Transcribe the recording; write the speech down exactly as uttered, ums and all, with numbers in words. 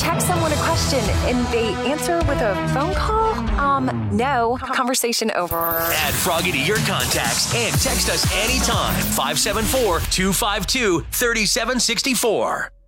text someone a question and they answer with a phone call? Um, no. Conversation over. Add Froggy to your contacts and text us anytime. five seven four, two five two, three seven six four.